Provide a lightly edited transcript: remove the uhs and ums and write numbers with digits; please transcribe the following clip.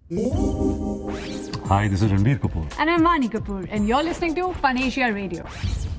Hi, this is Ranbir Kapoor. And I'm Vani Kapoor, and you're listening to Fun Asia Radio.